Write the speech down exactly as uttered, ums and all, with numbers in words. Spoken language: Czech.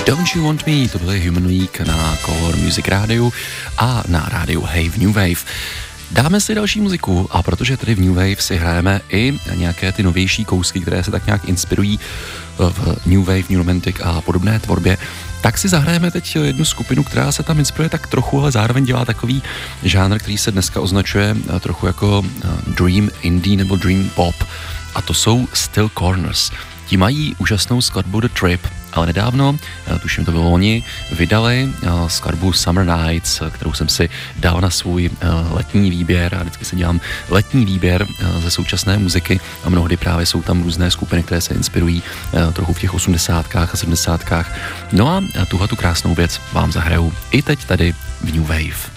Don't You Want Me, to byly Human Week na Color Music rádiu a na rádiu Hey v New Wave. Dáme si další muziku a protože tady v New Wave si hrajeme i nějaké ty novější kousky, které se tak nějak inspirují v New Wave, New Romantic a podobné tvorbě, tak si zahrajeme teď jednu skupinu, která se tam inspiruje tak trochu, ale zároveň dělá takový žánr, který se dneska označuje trochu jako Dream Indie nebo Dream Pop. A to jsou Still Corners. Ti mají úžasnou skladbu The Trip, ale nedávno, tuším to bylo oni, vydali skladbu Summer Nights, kterou jsem si dal na svůj letní výběr a vždycky si dělám letní výběr ze současné muziky a mnohdy právě jsou tam různé skupiny, které se inspirují trochu v těch osmdesátkách a sedmdesátkách. No a tuhle tu krásnou věc vám zahraju i teď tady v New Wave.